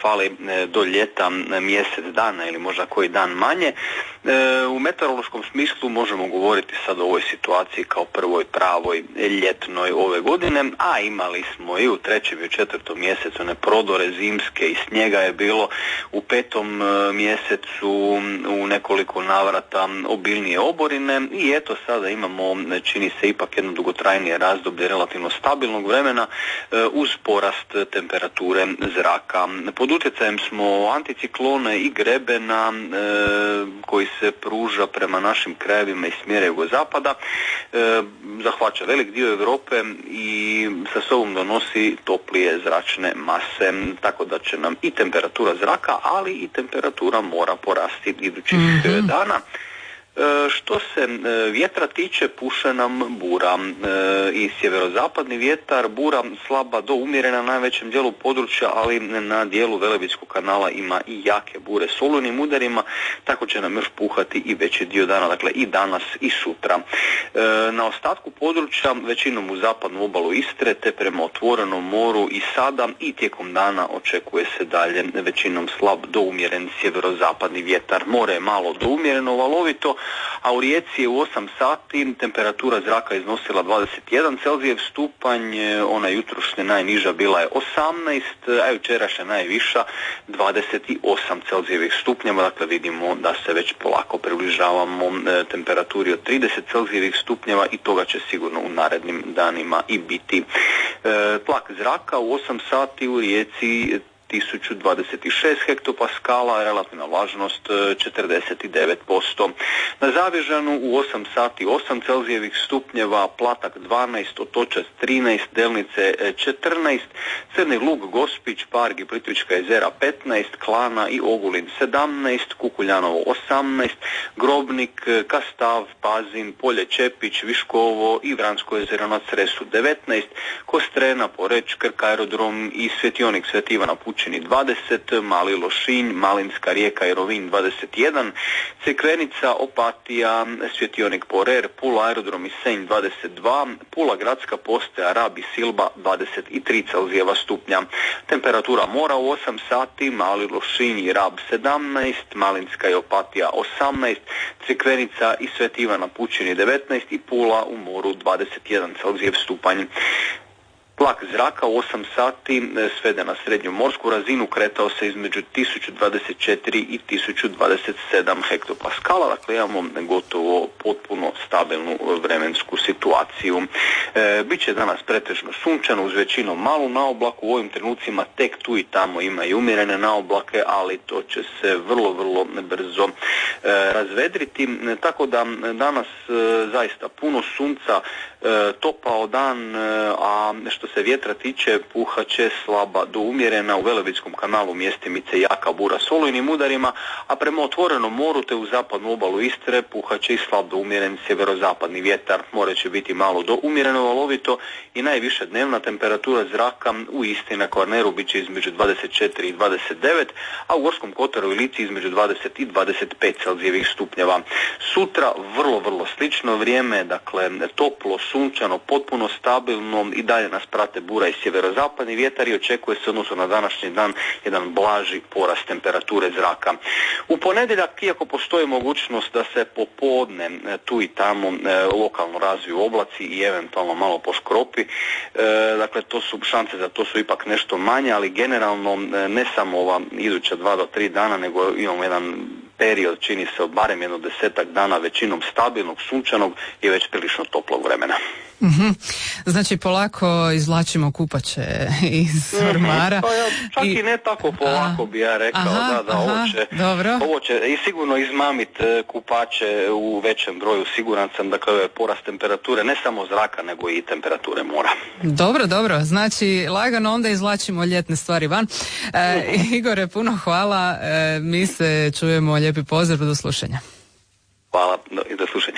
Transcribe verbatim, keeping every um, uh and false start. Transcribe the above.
fali do ljeta mjesec dana ili možda koji dan manje. U meteorološkom smislu možemo govoriti sad o ovoj situaciji kao prvoj pravoj ljetnoj ove godine, a imali smo i u trećem i u četvrtom mjesecu one prodore zimske i snijega je bilo u petom mjesecu u nekoliko navrata obilnije oborine i eto sada imamo, čini se ipak jedno dugotrajnije razdoblje relativno stabilnog vremena uz porast temperature zraka. Pod utjecajem smo anticiklone i grebena koji se pruža prema našim krajevima iz smjera jugozapada, zahvaća velik dio Europe i sa sobom donosi toplije zračne mase, tako da će nam i temperatura zraka, ali i temperatura mora porasti idućih mm-hmm. dana. Što se vjetra tiče, puše nam bura i sjeverozapadni vjetar, bura slaba do umjerena na najvećem dijelu područja, ali na dijelu Velebitskog kanala ima i jake bure s olujnim udarima, tako će nam još puhati i veći dio dana, dakle i danas i sutra. Na ostatku područja, većinom u zapadnu obalu Istre, te prema otvorenom moru i sada i tijekom dana očekuje se dalje većinom slab do umjeren sjeverozapadni vjetar. More je malo do umjereno valovito, a u Rijeci je u osam sati temperatura zraka iznosila dvadeset jedan Celzijev stupanj, ona jutrošnja najniža bila je osamnaest, a jučerašnja najviša dvadeset osam Celzijevih stupnjeva, dakle vidimo da se već polako približavamo temperaturi od trideset Celzijevih stupnjeva i toga će sigurno u narednim danima i biti. Tlak zraka u osam sati u Rijeci tisuću dvadeset šest hektopaskala, relativna vlažnost četrdeset devet posto. Na Zavižanu u osam sati osam Celzijevih stupnjeva, Platak dvanaest, Otočac trinaest, Delnice četrnaest, Crni Lug, Gospić, Parg i Plitvička jezera petnaest, Klana i Ogulin sedamnaest, Kukuljanovo osamnaest, Grobnik, Kastav, Pazin, Polje Čepić, Viškovo i Vransko jezero na Cresu devetnaest, Kostrena, Poreč, Krk aerodrom i Svjetionik Sveti Ivan na Pučini dvadeset, Mali Lošinj, Malinska Rijeka i Rovinj dvadeset jedan, Crikvenica, Opatija, Svjetionik Porer, Pula aerodrom i Senj dvadeset dva, Pula gradska postaja, Rab i Silba dvadeset tri Celzijeva stupnja. Temperatura mora u osam sati, Mali Lošinj i Rab sedamnaest, Malinska i Opatija osamnaest, Crikvenica i Sveti Ivan na Pučini devetnaest i Pula u moru dvadeset jedan Celzijev stupanj. Tlak zraka u osam sati svede na srednju morsku razinu, kretao se između tisuću dvadeset četiri i tisuću dvadeset sedam hektopaskala, dakle imamo gotovo potpuno stabilnu vremensku situaciju. E, Biće danas pretežno sunčano uz većinom malu naoblaku, u ovim trenucima tek tu i tamo ima i umjerene naoblake, ali to će se vrlo, vrlo brzo e, razvedriti, e, tako da danas e, zaista puno sunca, e, topao dan, e, a što se vjetra tiče, puhat će slaba do umjerena, u Velebitskom kanalu mjestimice jaka bura s olujnim udarima, a prema otvorenom moru te u zapadnu obalu Istre puhat će i slab do umjeren sjeverozapadni vjetar. More će biti malo do umjereno valovito i najviša dnevna temperatura zraka u Istri na Kvarneru bit će između dvadeset četiri i dvadeset devet, a u Gorskom kotaru i Lici između dvadeset i dvadeset pet Celzijevih stupnjeva. Sutra vrlo, vrlo slično vrijeme, dakle toplo, sunčano, potpuno stabilno i dalje nas prate bura i sjeverozapadni vjetar i očekuje se odnosno na današnji dan jedan blaži porast temperature zraka. U ponedjeljak, iako postoji mogućnost da se popodne tu i tamo lokalno razviju oblaci i eventualno malo poskropi, dakle to su šanse za to su ipak nešto manje, ali generalno ne samo ova iduća dva do tri dana, nego imamo jedan period, čini se barem jedno desetak dana većinom stabilnog, sunčanog i već prilično toplog vremena. Mm-hmm. Znači polako izvlačimo kupače iz ormara. Mm-hmm. Pa ja, čak i, i ne tako polako bi ja rekao. Aha, da, da, aha, ovo, će, dobro. ovo će i sigurno izmamit kupače u većem broju, siguran sam, dakle je porast temperature ne samo zraka nego i temperature mora. Dobro, dobro, znači lagano onda izvlačimo ljetne stvari van. E, mm-hmm. Igore, puno hvala, e, mi se čujemo, lijepi pozdrav, do slušanja. Hvala i do slušanja.